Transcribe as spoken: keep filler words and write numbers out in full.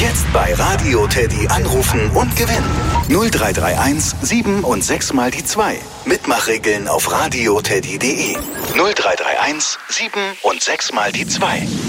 Jetzt bei Radio Teddy anrufen und gewinnen. null drei drei eins sieben und sechs mal die zwei. Mitmachregeln auf radioteddy punkt de. null drei drei eins sieben und sechs mal die zwei.